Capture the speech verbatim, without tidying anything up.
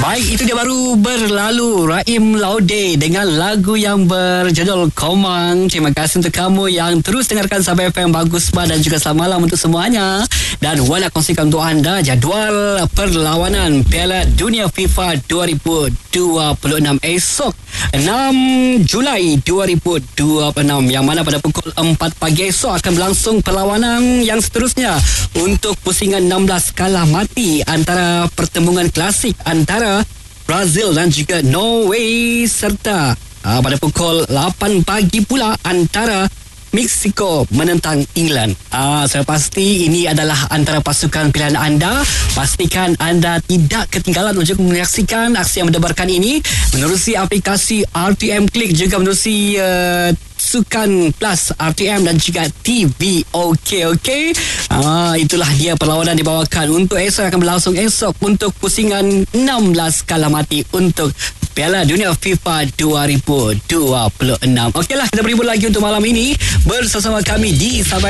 Baik, itu dia baru berlalu Rahim Laude dengan lagu yang berjudul Komang. Terima kasih untuk kamu yang terus dengarkan Sabah F M Bagus Bah, dan juga selamat malam untuk semuanya. Dan Wan nak kongsikan untuk anda jadual perlawanan Piala Dunia FIFA dua ribu dua puluh enam esok enam Julai dua ribu dua puluh enam, yang mana pada pukul empat pagi esok akan berlangsung perlawanan yang seterusnya untuk pusingan enam belas kalah mati antara pertembungan klasik antara Brazil dan juga Norway, serta aa, pada pukul lapan pagi pula antara Mexico menentang England. Ah, saya pasti ini adalah antara pasukan pilihan anda. Pastikan anda tidak ketinggalan untuk menyaksikan aksi yang mendebarkan ini menerusi aplikasi R T M Click, juga menerusi uh, Sukan Plus R T M dan juga T V. Okey, okey. Ah, itulah dia perlawanan dibawakan untuk esok, akan berlangsung esok untuk pusingan enam belas kalah mati untuk Piala Dunia FIFA dua ribu dua puluh enam. Okeylah, kita berhibur lagi untuk malam ini bersama kami di Sabah